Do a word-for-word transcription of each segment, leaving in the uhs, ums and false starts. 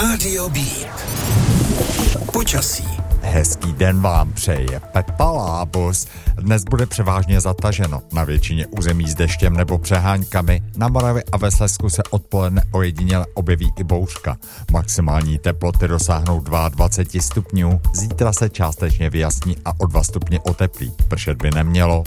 Rádio Beat. Počasí. Hezký den vám přeje Pepa Lábus. Dnes bude převážně zataženo. Na většině území s deštěm nebo přeháňkami. Na Moravě a ve Slezsku se odpoledne ojediněle objeví i bouřka. Maximální teploty dosáhnou dvacet dva stupňů. Zítra se částečně vyjasní a o dva stupně oteplí. Pršet by nemělo.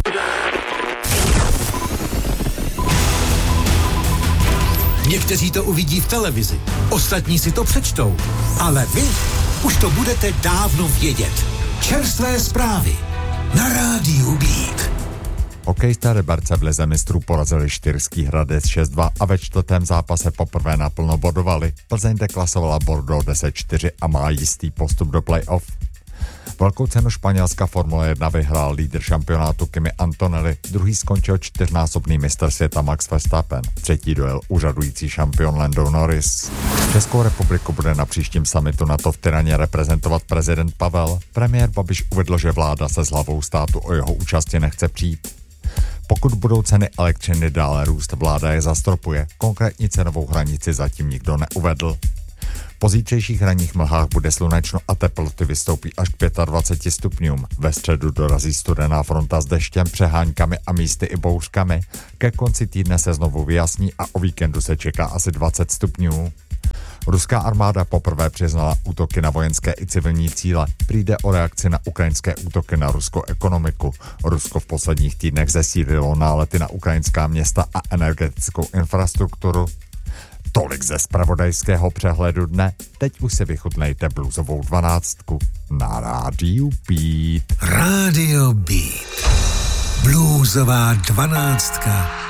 Někteří to uvidí v televizi, ostatní si to přečtou, ale vy už to budete dávno vědět. Čerstvé zprávy na Rádiu Beat. Hokejisté Liberce v lize mistrů porazili Štýrský Hradec šest dva a ve čtvrtém zápase poprvé naplno bodovali. Plzeň deklasovala Bordeaux deset čtyři a má jistý postup do play-off. Velkou cenu španělská Formule jedna vyhrál lídr šampionátu Kimi Antonelli, druhý skončil čtyřnásobný mistr světa Max Verstappen, třetí dojel úřadující šampion Lando Norris. Českou republiku bude na příštím summitu NATO v Tyraně reprezentovat prezident Pavel. Premiér Babiš uvedl, že vláda se s hlavou státu o jeho účasti nechce přijít. Pokud budou ceny elektřiny dále růst, vláda je zastropuje, konkrétní cenovou hranici zatím nikdo neuvedl. Po zítřejších ranních mlhách bude slunečno a teploty vystoupí až k dvaceti pěti stupňům. Ve středu dorazí studená fronta s deštěm, přeháňkami a místy i bouřkami. Ke konci týdne se znovu vyjasní a o víkendu se čeká asi dvacet stupňů. Ruská armáda poprvé přiznala útoky na vojenské i civilní cíle. Přijde o reakci na ukrajinské útoky na ruskou ekonomiku. Rusko v posledních týdnech zesílilo nálety na ukrajinská města a energetickou infrastrukturu. Tolik ze zpravodajského přehledu dne. Teď už si vychutnejte bluesovou dvanáctku na Rádiu Beat. Rádio Beat. Bluesová dvanáctka.